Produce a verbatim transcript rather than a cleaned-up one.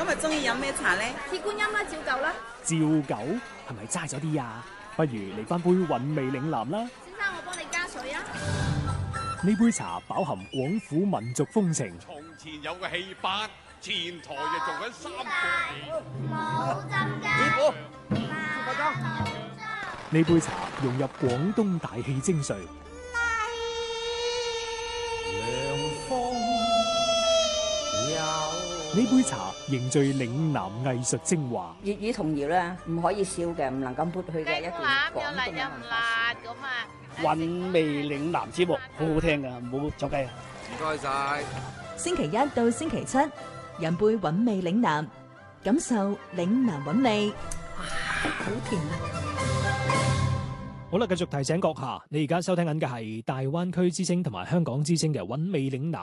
今日中意飲咩茶咧？ 鐵觀音啦，照舊啦。 照舊係咪齋咗啲啊？不如嚟翻杯韻味嶺南啦。 先生，我幫你加水啊。 呢杯茶飽含廣府民族風情。 從前有個戲班，前台就做緊三個冇浸㗎。 師傅，師傅裝。 呢杯茶融入廣東大氣精髓。呢杯茶凝聚嶺南藝術精華。 粵語童謠咧，唔可以笑嘅，唔能夠抹去嘅一段廣東嘅文化。 韻味嶺南節目好好聽㗎，唔好走雞啊！ 唔該晒。 星期一到星期七，飲杯韻味嶺南，感受嶺南韻味。哇，好甜啊！ 好啦，繼續提醒閣下，你而家收聽緊嘅係大灣區之聲同埋香港之聲嘅韻味嶺南。